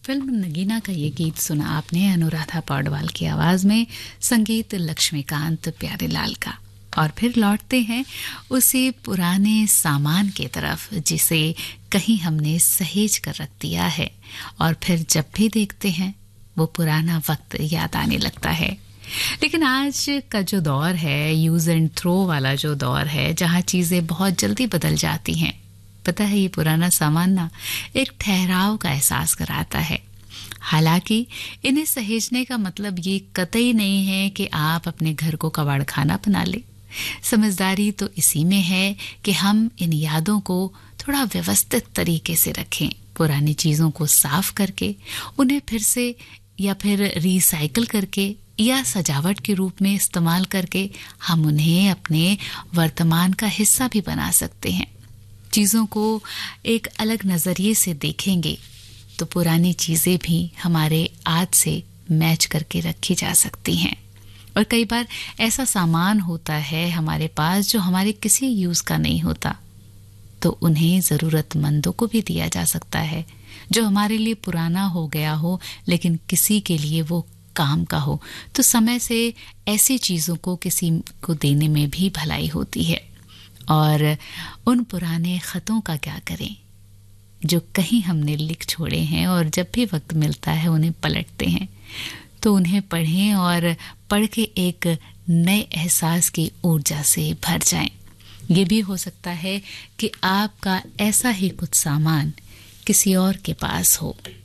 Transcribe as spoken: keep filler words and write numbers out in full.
Film Nagina का ये गीत सुना आपने अनुराधा पौडवाल की आवाज में, संगीत लक्ष्मीकांत प्यारेलाल का। और फिर लौटते हैं उसी पुराने सामान की तरफ जिसे कहीं हमने सहेज कर रख दिया है, और फिर जब भी देखते हैं वो पुराना वक्त याद आने लगता है। लेकिन आज का जो दौर है, यूज एंड थ्रो वाला जो दौर है, जहाँ चीजें बहुत जल्दी बदल जाती हैं, पता है ये पुराना सामान ना एक ठहराव का एहसास कराता है। हालांकि इन्हें सहेजने का मतलब ये कतई नहीं है कि आप अपने घर को कबाड़ खाना बना ले। समझदारी तो इसी में है कि हम इन यादों को थोड़ा व्यवस्थित तरीके से रखें, पुरानी चीजों को साफ करके उन्हें फिर से या फिर रिसाइकल करके या सजावट के रूप में इस्तेमाल करके हम उन्हें अपने वर्तमान का हिस्सा भी बना सकते हैं। चीजों को एक अलग नजरिए से देखेंगे तो पुरानी चीजें भी हमारे आज से मैच करके रखी जा सकती हैं। और कई बार ऐसा सामान होता है हमारे पास जो हमारे किसी यूज का नहीं होता, तो उन्हें जरूरतमंदों को भी दिया जा सकता है, जो हमारे लिए पुराना हो गया हो लेकिन किसी के लिए वो काम का हो। तो समय से ऐसी चीजों को किसी को देने में भी भलाई होती है। और उन पुराने खतों का क्या करें जो कहीं हमने लिख छोड़े हैं, और जब भी वक्त मिलता है उन्हें पलटते हैं, तो उन्हें पढ़ें और पढ़ के एक नए एहसास की ऊर्जा से भर जाएं। ये भी हो सकता है कि आपका ऐसा ही कुछ सामान किसी और के पास हो।